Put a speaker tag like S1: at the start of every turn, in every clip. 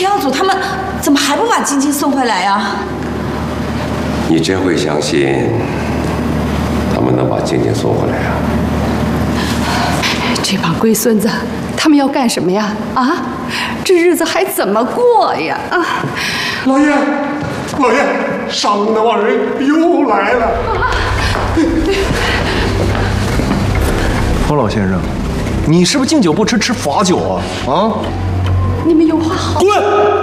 S1: 秦耀祖他们怎么还不把晶晶送回来呀？
S2: 你真会相信他们能把晶晶送回来啊？
S3: 这帮龟孙子，他们要干什么呀？啊，这日子还怎么过呀？啊！
S4: 老爷，老爷，上门的亡人又来了。
S5: 方老先生，你是不是敬酒不吃吃罚酒啊？啊！
S3: 你们有话好。
S5: 滚！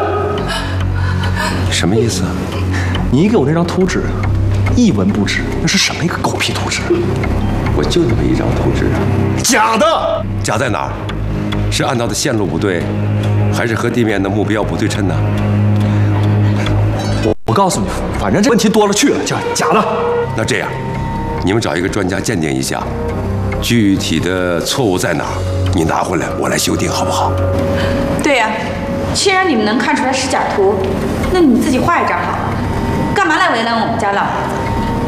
S2: 什么意思？
S5: 你给我那张图纸，一文不值，那是什么一个狗屁图纸？
S2: 我就那么一张图纸啊！
S5: 假的！
S2: 假在哪儿？是按照的线路不对，还是和地面的目标不对称呢？
S5: 我告诉你，反正这问题多了去了，假的。
S2: 那这样，你们找一个专家鉴定一下，具体的错误在哪儿？你拿回来，我来修订，好不好？
S1: 对呀，既然你们能看出来是假图，那你们自己画一张好了，干嘛来为难我们家老爷子？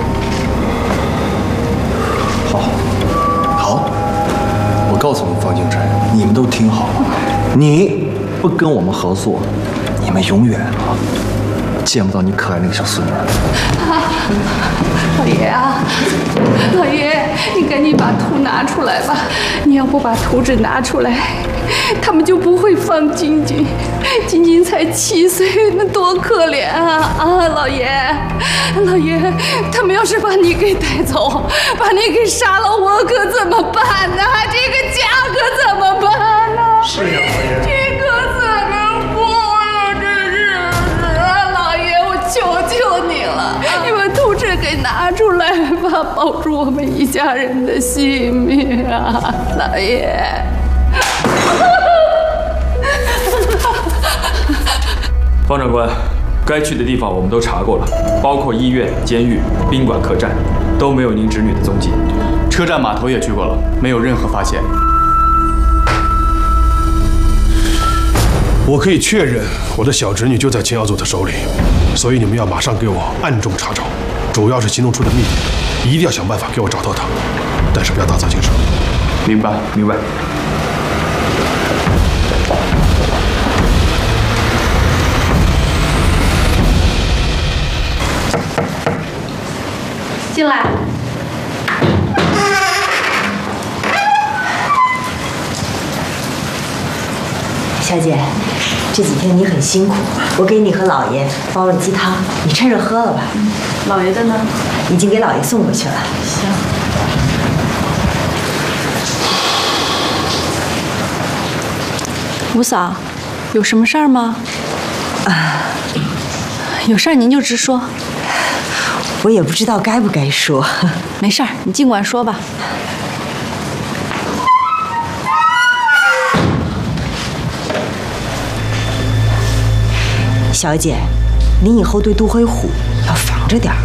S5: 好，我告诉你，方敬晨，你们都听好了，你不跟我们合作，你们永远见不到你可爱那个小孙女。
S3: 老爷啊，老爷，你赶紧把图拿出来吧！你要不把图纸拿出来，他们就不会放晶晶。晶晶才7岁，那多可怜啊！啊，老爷，老爷，他们要是把你给带走，把你给杀了，我可怎么办呢？这个家可怎么办呢？
S4: 是呀，老爷。
S3: 这可怎么过呀？这日子，老爷，我求求你了，你把图纸给拿出来吧，保住我们一家人的性命啊，老爷。
S6: 方长官，该去的地方我们都查过了，包括医院、监狱、宾馆、客栈，都没有您侄女的踪迹。
S7: 车站、码头也去过了，没有任何发现。
S4: 我可以确认，我的小侄女就在秦耀祖的手里，所以你们要马上给我暗中查找，主要是行动处的秘密，一定要想办法给我找到她，但是不要打草惊蛇。
S7: 明白，明白。
S3: 进来。
S8: 小姐，这几天你很辛苦，我给你和老爷煲了鸡汤，你趁热喝了吧。
S1: 老爷的呢？
S8: 已经给老爷送过去了。
S1: 行。
S3: 吴嫂，有什么事儿吗？有事儿您就直说。
S8: 我也不知道该不该说。
S3: 没事儿，你尽管说吧。
S8: 小姐，您以后对杜辉虎要防着点儿。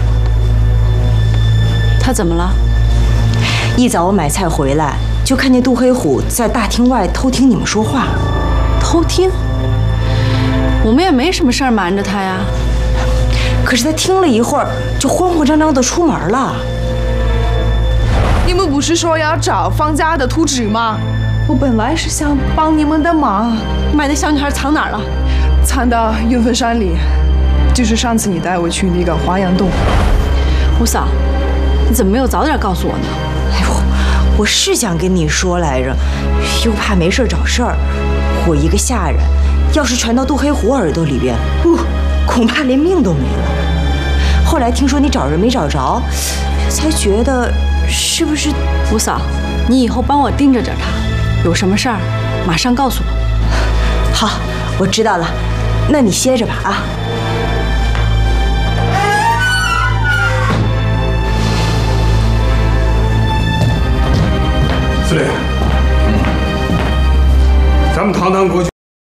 S3: 他怎么了？
S8: 一早我买菜回来，就看见杜辉虎在大厅外偷听你们说话。
S3: 偷听？我们也没什么事儿瞒着他呀。
S8: 可是他听了一会儿，就慌慌张张地出门了。
S9: 你们不是说要找方家的图纸吗？我本来是想帮你们的忙。
S3: 买的小女孩藏哪儿了？
S9: 藏到云峰山里，就是上次你带我去那个华阳洞。
S3: 吴嫂，你怎么没有早点告诉我呢？
S8: 哎呦，我是想跟你说来着，又怕没事找事儿。我一个下人，要是传到杜黑虎耳朵里边，恐怕连命都没了。后来听说你找人没找着，才觉得是不是？
S3: 吴嫂，你以后帮我盯着点他，有什么事儿马上告诉我。
S8: 好，我知道了，那你歇着吧啊。
S4: 司令，咱们堂堂国军